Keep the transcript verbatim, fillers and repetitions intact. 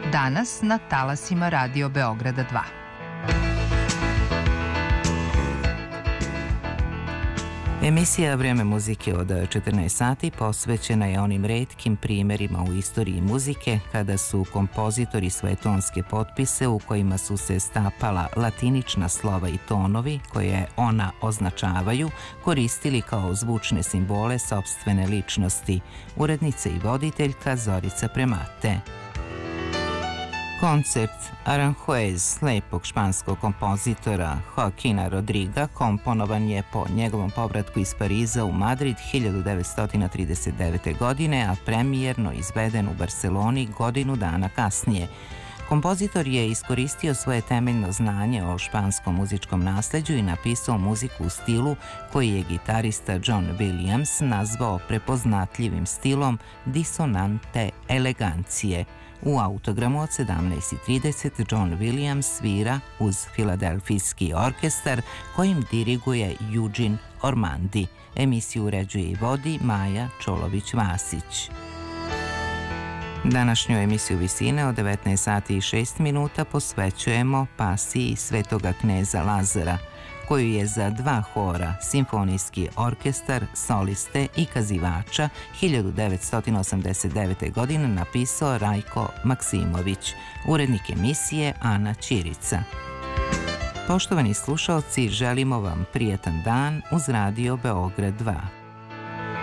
Danas na talasima Radio Beograda dva. Emisija Vreme muzike od četrnaest sati posvećena je onim retkim primerima u istoriji muzike kada su kompozitori svoje tonske potpise u kojima su se stapala latinična slova i tonovi koje ona označavaju koristili kao zvučne simbole sopstvene ličnosti. Urednica i voditeljka Zorica Premate. Koncert Aranjuez lepog španskog kompozitora Joaquina Rodriga komponovan je po njegovom povratku iz Pariza u Madrid hiljadu devetsto trideset devete. godine, a premijerno izveden u Barseloni godinu dana kasnije. Kompozitor je iskoristio svoje temeljno znanje o španskom muzičkom nasleđu i napisao muziku u stilu koji je gitarista John Williams nazvao prepoznatljivim stilom disonante elegancije. U autogramu od sedamnaest i trideset John Williams svira uz Filadelfijski orkestar kojim diriguje Eugene Ormandy. Emisiju uređuje i vodi Maja Čolović-Vasić. Današnju emisiju Visine od devetnaest sati i šest minuta posvećujemo pasiji Svetoga kneza Lazara, koju je za dva hora, simfonijski orkestar, soliste i kazivača hiljadu devetsto osamdeset devete. godine napisao Rajko Maksimović, urednik emisije Ana Ćirica. Poštovani slušaoci, želimo vam prijatan dan uz Radio Beograd dva.